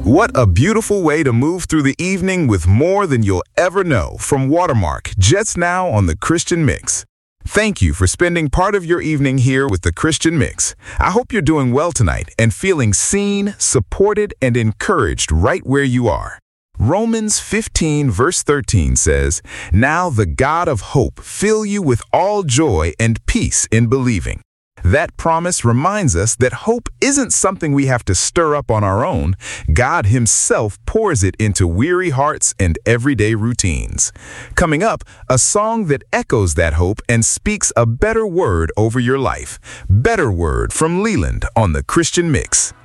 What a beautiful way to move through the evening with more than you'll ever know from Watermark, just now on The Christian Mix. Thank you for spending part of your evening here with The Christian Mix. I hope you're doing well tonight and feeling seen, supported, and encouraged right where you are. Romans 15 verse 13 says, "Now the God of hope fill you with all joy and peace in believing." That promise reminds us that hope isn't something we have to stir up on our own. God Himself pours it into weary hearts and everyday routines. Coming up, a song that echoes that hope and speaks a better word over your life. Better Word from Leland on The Christian Mix.